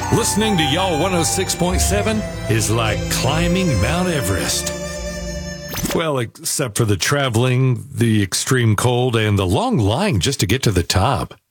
Listening to Y'all 106.7 is like climbing Mount Everest. Well, except for the traveling, the extreme cold, and the long line just to get to the top.